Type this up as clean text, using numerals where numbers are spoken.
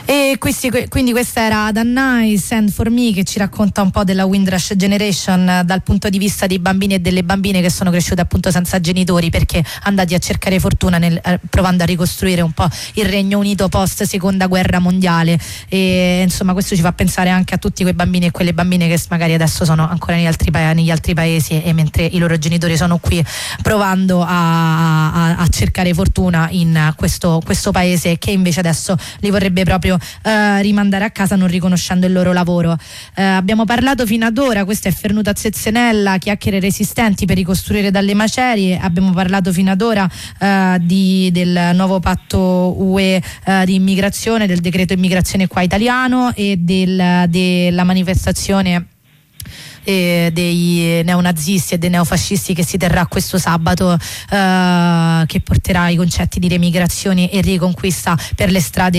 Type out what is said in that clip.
E quindi questa era The Nice and For Me, che ci racconta un po' della Windrush Generation dal punto di vista dei bambini e delle bambine che sono cresciute appunto senza genitori, perché andati a cercare fortuna provando a ricostruire un po' il Regno Unito post seconda guerra mondiale. E insomma questo ci fa pensare anche a tutti quei bambini e quelle bambine che magari adesso sono ancora negli altri paesi, e mentre i loro genitori sono qui provando a cercare fortuna in questo paese che invece adesso li vorrebbe proprio rimandare a casa, non riconoscendo il loro lavoro. Abbiamo parlato fino ad ora, questa è Fernuta Zezzenella, chiacchiere resistenti per ricostruire dalle macerie. Abbiamo parlato fino ad ora del nuovo patto UE di immigrazione, del decreto immigrazione qua italiano e della manifestazione dei neonazisti e dei neofascisti che si terrà questo sabato, che porterà i concetti di remigrazione e riconquista per le strade